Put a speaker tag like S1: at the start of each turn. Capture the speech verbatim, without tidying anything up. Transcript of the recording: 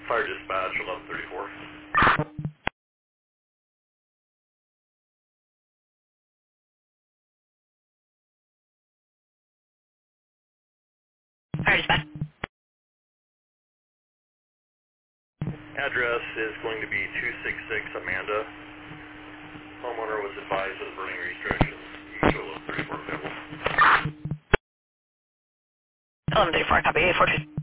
S1: Fire dispatch, eleven thirty-four.
S2: Fire dispatch.
S1: Address is going to be two sixty-six Amanda. Homeowner was advised of burning restrictions. You can show eleven thirty-four available.
S2: eleven thirty-four, copy, eight four two.